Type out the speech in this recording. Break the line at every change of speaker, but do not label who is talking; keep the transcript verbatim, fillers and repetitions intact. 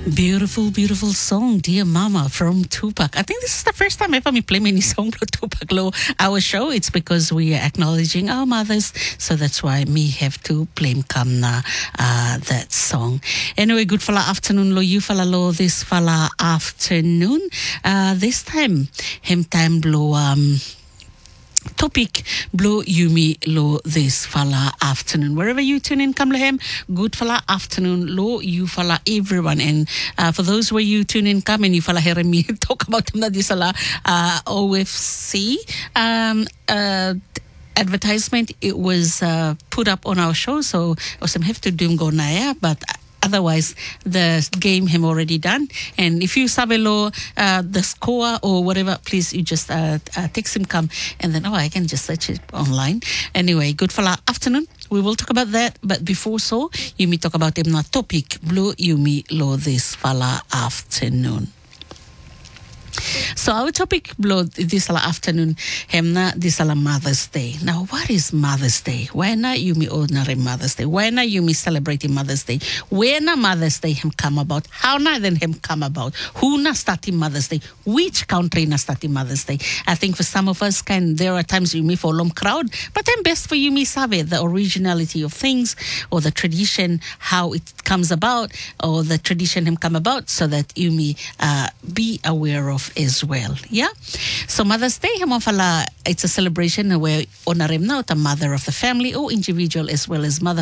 Beautiful, beautiful song, Dear Mama from Tupac. I think this is the first time ever me play many song from Tupac Lo our show. It's because we are acknowledging our mothers, so that's why me have to play Kamna uh, that song. Anyway, good fala afternoon lo you fala lo this fala afternoon. Uh, this time, him time blow um topic blow Yumi lo this fala afternoon. Wherever you tune in, come lahem, good fala afternoon lo you fala everyone. And uh, for those where you tune in, come and you fala hear me talk about them this fala uh, O F C um uh advertisement. It was uh, put up on our show, so some have to do go naya, but otherwise, the game him already done. And if you sabelo uh, the score or whatever, please you just uh, uh, text him come, and then oh I can just search it online. Anyway, good fala afternoon. We will talk about that, but before so, you me talk about him na topic blue you me lo this fala afternoon. So our topic blow this afternoon hemna this ala Mother's Day. Now what is Mother's Day? When are you me ordinary Mother's Day? When are you me celebrating Mother's Day? When are Mother's Day him come about? How na then him come about? Who na starting Mother's Day? Which country na starting Mother's Day? I think for some of us can there are times you me for long crowd, but then best for you me sabe the originality of things or the tradition, how it comes about, or the tradition him come about, so that you me uh, be aware of as well. Yeah. So Mother's Day, it's a celebration where honorim na the mother of the family or individual as well as mother